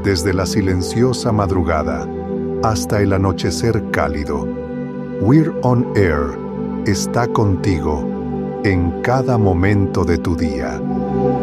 Desde la silenciosa madrugada hasta el anochecer cálido, We're on Air está contigo en cada momento de tu día.